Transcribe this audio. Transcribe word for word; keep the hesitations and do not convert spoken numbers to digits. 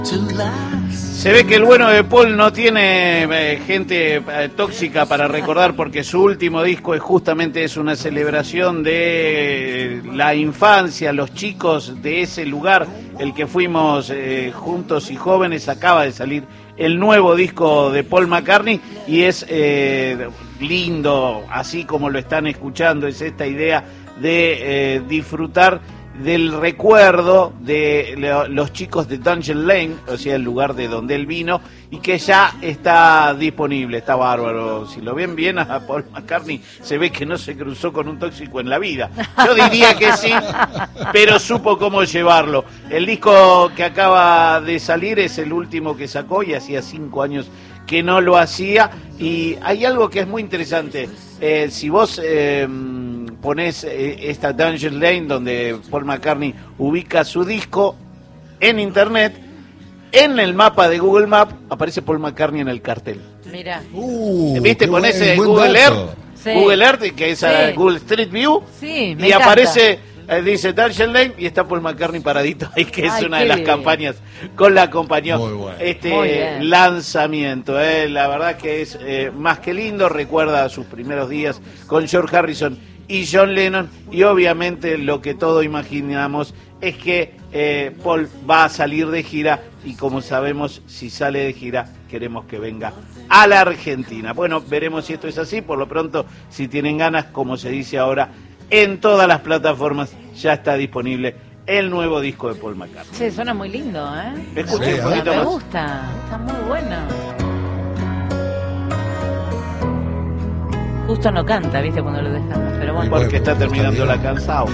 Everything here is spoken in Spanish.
Se ve que el bueno de Paul no tiene eh, gente eh, tóxica para recordar, porque su último disco es justamente es una celebración de eh, la infancia, los chicos de ese lugar, el que fuimos eh, juntos y jóvenes. Acaba de salir el nuevo disco de Paul McCartney y es eh, lindo, así como lo están escuchando, es esta idea de eh, disfrutar del recuerdo de los chicos de Dungeon Lane, o sea, el lugar de donde él vino, y que ya está disponible. Está bárbaro. Si lo ven bien a Paul McCartney, se ve que no se cruzó con un tóxico en la vida. Yo diría que sí, pero supo cómo llevarlo. El disco que acaba de salir es el último que sacó y hacía cinco años que no lo hacía. Y hay algo que es muy interesante. Eh, si vos eh, ponés eh, esta Dungeon Lane, donde Paul McCartney ubica su disco en internet, en el mapa de Google Maps aparece Paul McCartney en el cartel. Mira. Uh, ¿Viste? Ponés buen, Google Earth, sí. Google Earth, que es sí. Google Street View, sí, y encanta. Aparece, eh, dice Dungeon Lane, y está Paul McCartney paradito ahí, que es Ay, una de las bien. campañas con la acompañó bueno. este lanzamiento. Eh, la verdad que es eh, más que lindo, recuerda sus primeros días con George Harrison y John Lennon, y obviamente lo que todos imaginamos es que eh, Paul va a salir de gira, y como sabemos, si sale de gira, queremos que venga a la Argentina. Bueno, veremos si esto es así. Por lo pronto, si tienen ganas, como se dice ahora, en todas las plataformas ya está disponible el nuevo disco de Paul McCartney. Sí, suena muy lindo, ¿eh? Escuchen me un poquito me más. Me gusta, está muy bueno. Justo no canta, ¿viste? Cuando lo dejamos, pero bueno. Porque está terminando la cansado.